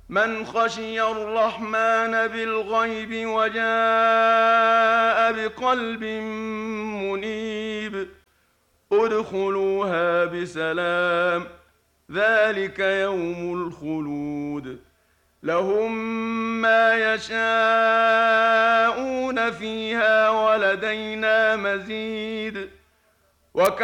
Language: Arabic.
من خشي الرحمن بالغيب وجاء بقلب منيب ادخلوها بسلام ذلك يوم الخلود لهم ما يشاءون فيها ولدينا مزيد